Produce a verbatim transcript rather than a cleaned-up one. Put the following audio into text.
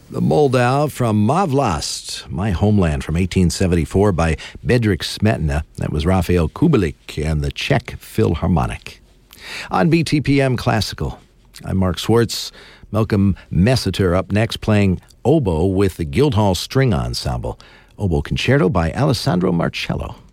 The Moldau from Mavlast, My Homeland from eighteen seventy-four by Bedřich Smetana. That was Raphael Kubelik and the Czech Philharmonic. On B T P M Classical, I'm Mark Swartz. Malcolm Messiter up next playing oboe with the Guildhall String Ensemble. Oboe Concerto by Alessandro Marcello.